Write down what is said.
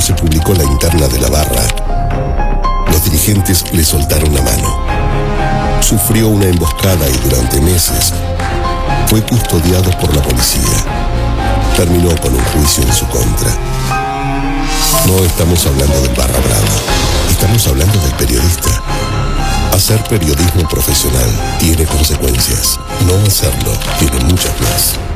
se publicó la interna de la barra, los dirigentes le soltaron la mano. Sufrió una emboscada y durante meses fue custodiado por la policía. Terminó con un juicio en su contra. No estamos hablando del barra brava, estamos hablando del periodista. Hacer periodismo profesional tiene consecuencias. No hacerlo tiene muchas más.